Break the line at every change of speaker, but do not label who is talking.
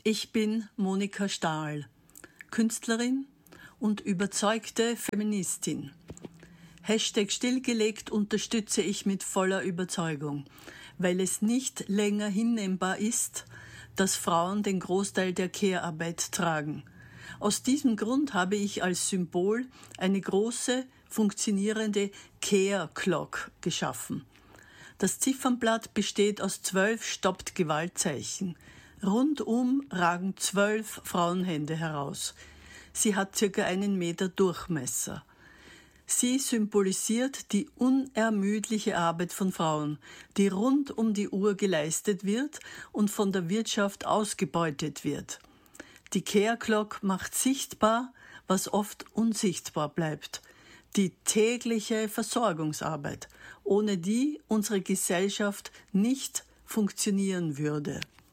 Ich bin Monika Stahl, Künstlerin und überzeugte Feministin. #stillgelegt unterstütze ich mit voller Überzeugung, weil es nicht länger hinnehmbar ist, dass Frauen den Großteil der Care-Arbeit tragen. Aus diesem Grund habe ich als Symbol eine große, funktionierende Care-Clock geschaffen. Das Ziffernblatt besteht aus 12 Stoppt-Gewaltzeichen. Rundum ragen 12 Frauenhände heraus. Sie hat ca. 1 Meter Durchmesser. Sie symbolisiert die unermüdliche Arbeit von Frauen, die rund um die Uhr geleistet wird und von der Wirtschaft ausgebeutet wird. Die Care Clock macht sichtbar, was oft unsichtbar bleibt. Die tägliche Versorgungsarbeit, ohne die unsere Gesellschaft nicht funktionieren würde.